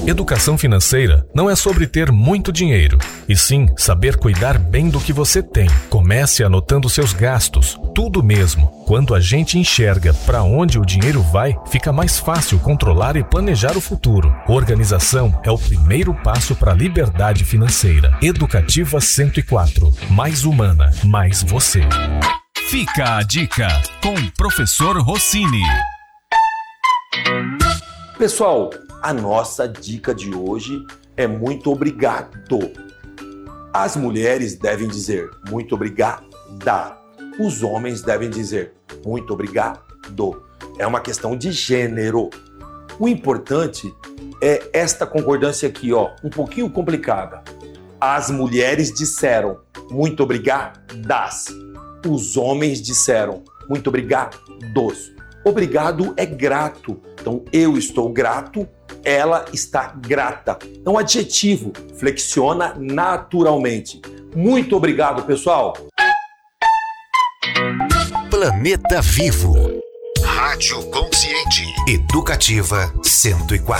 Educação financeira não é sobre ter muito dinheiro, e sim saber cuidar bem do que você tem. Comece anotando seus gastos, tudo mesmo. Quando a gente enxerga para onde o dinheiro vai, fica mais fácil controlar e planejar o futuro. Organização é o primeiro passo para a liberdade financeira. Educativa 104. Mais humana, mais você. Fica a dica com o professor Rossini. Pessoal, a nossa dica de hoje é muito obrigado. As mulheres devem dizer muito obrigada. Os homens devem dizer muito obrigado. É uma questão de gênero. O importante é esta concordância aqui, um pouquinho complicada. As mulheres disseram muito obrigadas. Os homens disseram muito obrigados. Obrigado é grato. Então, eu estou grato, ela está grata. É um adjetivo, flexiona naturalmente. Muito obrigado, pessoal. Planeta Vivo. Rádio Consciente. Educativa 104.